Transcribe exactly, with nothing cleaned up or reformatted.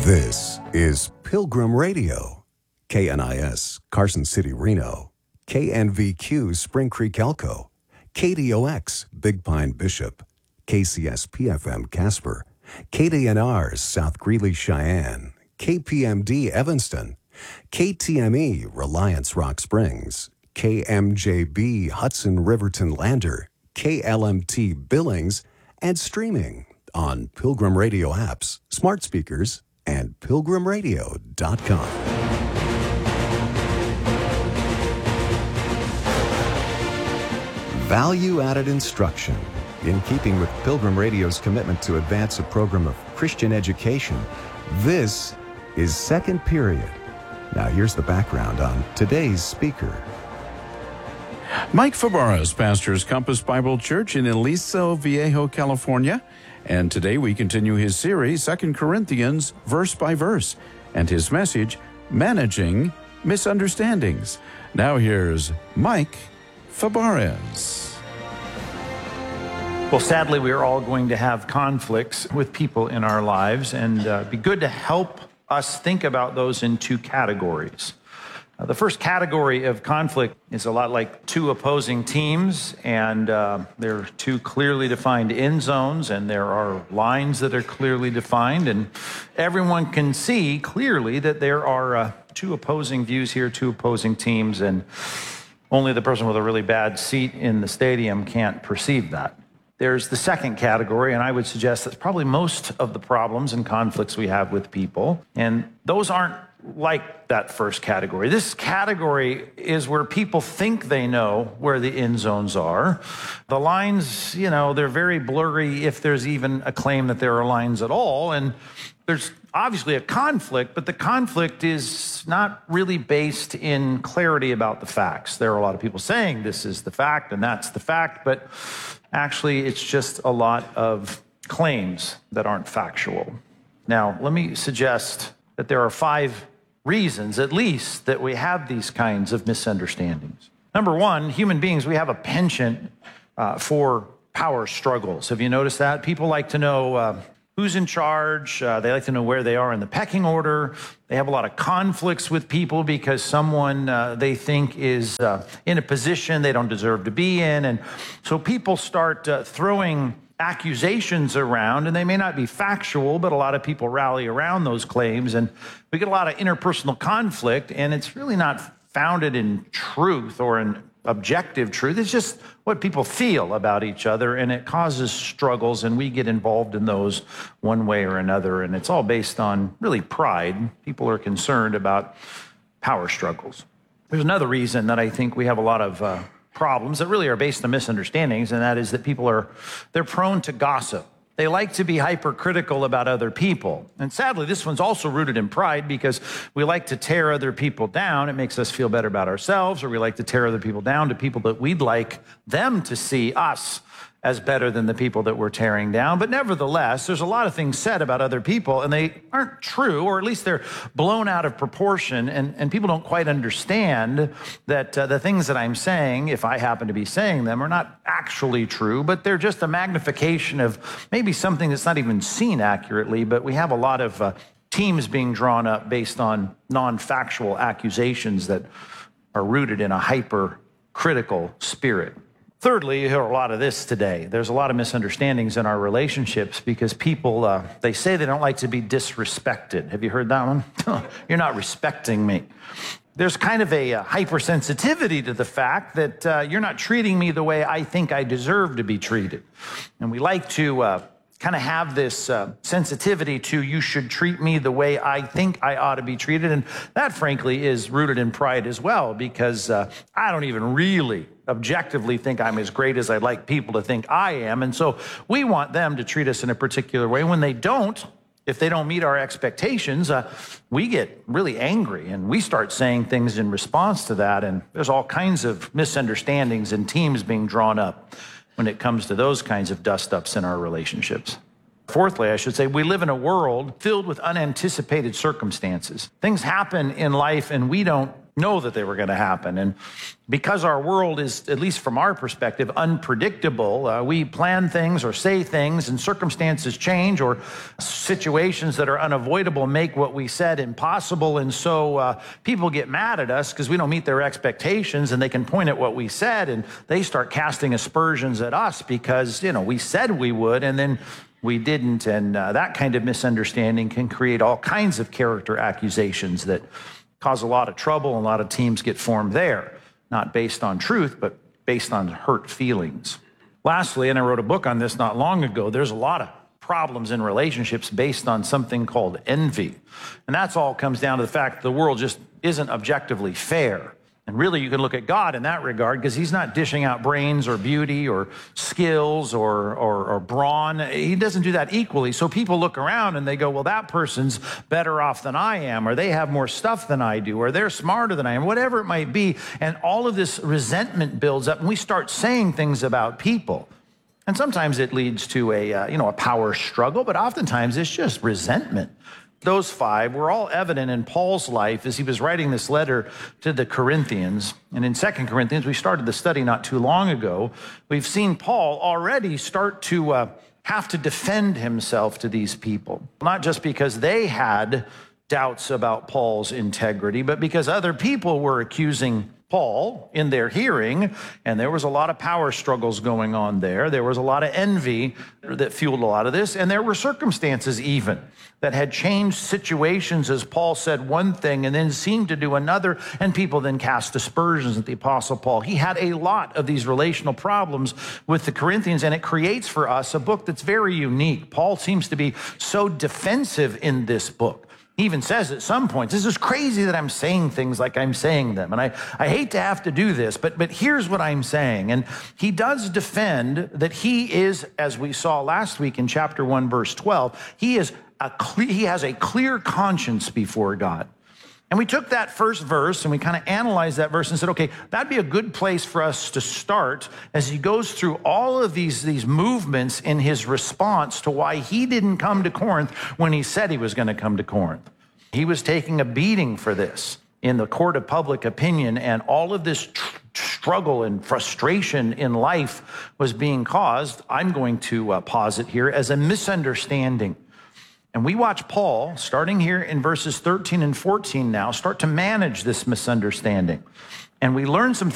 This is Pilgrim Radio, K N I S, Carson City, Reno, K N V Q, Spring Creek, Elko, K D O X, Big Pine, Bishop, K C S P F M, Casper, K D N R, South Greeley, Cheyenne, K P M D, Evanston, K T M E, Reliance, Rock Springs, K M J B, Hudson, Riverton, Lander, K L M T, Billings, and streaming on Pilgrim Radio apps, smart speakers, and pilgrim radio dot com. Value-added instruction. In keeping with Pilgrim Radio's commitment to advance a program of Christian education, this is Second Period. Now here's the background on today's speaker. Mike Fabarez pastors Compass Bible Church in Aliso Viejo, California. And today we continue his series, Second Corinthians, verse by verse, and his message, Managing Misunderstandings. Now here's Mike Fabarez. Well, sadly, we are all going to have conflicts with people in our lives, and uh, it'd be good to help us think about those in two categories. Uh, the first category of conflict is a lot like two opposing teams, and uh, there are two clearly defined end zones, and there are lines that are clearly defined, and everyone can see clearly that there are uh, two opposing views here, two opposing teams, and only the person with a really bad seat in the stadium can't perceive that. There's the second category, and I would suggest that's probably most of the problems and conflicts we have with people, and those aren't like that first category. This category is where people think they know where the end zones are. The lines, you know, they're very blurry if there's even a claim that there are lines at all, and there's obviously a conflict, but the conflict is not really based in clarity about the facts. There are a lot of people saying this is the fact and that's the fact, but actually it's just a lot of claims that aren't factual. Now, let me suggest that there are five reasons, at least, that we have these kinds of misunderstandings. Number one, human beings, we have a penchant uh, for power struggles. Have you noticed that? People like to know uh, who's in charge. Uh, they like to know where they are in the pecking order. They have a lot of conflicts with people because someone uh, they think is uh, in a position they don't deserve to be in. And so people start uh, throwing accusations around, and they may not be factual, but a lot of people rally around those claims, and we get a lot of interpersonal conflict, and it's really not founded in truth or in objective truth. It's just what people feel about each other, and it causes struggles, and we get involved in those one way or another, and it's all based on really pride. People are concerned about power struggles. There's another reason that I think we have a lot of uh, problems that really are based on misunderstandings, and that is that people are, they're prone to gossip. They like to be hypercritical about other people. And sadly, this one's also rooted in pride because we like to tear other people down. It makes us feel better about ourselves, or we like to tear other people down to people that we'd like them to see us as better than the people that we're tearing down. But nevertheless, there's a lot of things said about other people, and they aren't true, or at least they're blown out of proportion, and, and people don't quite understand that uh, the things that I'm saying, if I happen to be saying them, are not actually true, but they're just a magnification of maybe something that's not even seen accurately. But we have a lot of uh, teams being drawn up based on non-factual accusations that are rooted in a hypercritical spirit. Thirdly, you hear a lot of this today. There's a lot of misunderstandings in our relationships because people, uh, they say they don't like to be disrespected. Have you heard that one? You're not respecting me. There's kind of a, a hypersensitivity to the fact that uh, you're not treating me the way I think I deserve to be treated. And we like to uh, kind of have this uh, sensitivity to you should treat me the way I think I ought to be treated. And that, frankly, is rooted in pride as well, because uh, I don't even really objectively think I'm as great as I'd like people to think I am. And so we want them to treat us in a particular way. When they don't, if they don't meet our expectations, uh, we get really angry and we start saying things in response to that. And there's all kinds of misunderstandings and teams being drawn up when it comes to those kinds of dust-ups in our relationships. Fourthly, I should say, we live in a world filled with unanticipated circumstances. Things happen in life and we don't know that they were going to happen. And because our world is, at least from our perspective, unpredictable, uh, we plan things or say things and circumstances change, or situations that are unavoidable make what we said impossible. And so uh, people get mad at us because we don't meet their expectations, and they can point at what we said and they start casting aspersions at us because, you know, we said we would and then we didn't. And uh, that kind of misunderstanding can create all kinds of character accusations that cause a lot of trouble, and a lot of teams get formed there, not based on truth, but based on hurt feelings. Lastly, and I wrote a book on this not long ago, there's a lot of problems in relationships based on something called envy. And that's all comes down to the fact that the world just isn't objectively fair. And really, you can look at God in that regard, because he's not dishing out brains or beauty or skills or, or, or brawn. He doesn't do that equally. So people look around and they go, well, that person's better off than I am, or they have more stuff than I do, or they're smarter than I am, whatever it might be. And all of this resentment builds up, and we start saying things about people. And sometimes it leads to a, uh, you know, a power struggle, but oftentimes it's just resentment. Those five were all evident in Paul's life as he was writing this letter to the Corinthians. And in Second Corinthians, we started the study not too long ago. We've seen Paul already start to uh, have to defend himself to these people, not just because they had doubts about Paul's integrity, but because other people were accusing Paul in their hearing, and there was a lot of power struggles going on there. There was a lot of envy that fueled a lot of this, and there were circumstances even that had changed situations as Paul said one thing and then seemed to do another, and people then cast aspersions at the Apostle Paul. He had a lot of these relational problems with the Corinthians, and it creates for us a book that's very unique. Paul seems to be so defensive in this book. He even says at some points, this is crazy that I'm saying things like I'm saying them. And I, I hate to have to do this, but, but here's what I'm saying. And he does defend that he is, as we saw last week in chapter one, verse twelve, he, is a cle- he has a clear conscience before God. And we took that first verse and we kind of analyzed that verse and said, okay, that'd be a good place for us to start as he goes through all of these, these movements in his response to why he didn't come to Corinth when he said he was going to come to Corinth. He was taking a beating for this in the court of public opinion, and all of this tr- struggle and frustration in life was being caused, I'm going to uh, posit here, as a misunderstanding. And we watch Paul, starting here in verses thirteen and fourteen now, start to manage this misunderstanding. And we learn some things.